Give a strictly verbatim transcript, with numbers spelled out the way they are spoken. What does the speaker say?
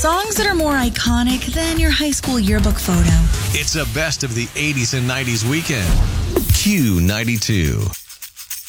Songs that are more iconic than your high school yearbook photo. It's a best of the eighties and nineties weekend. Q ninety-two.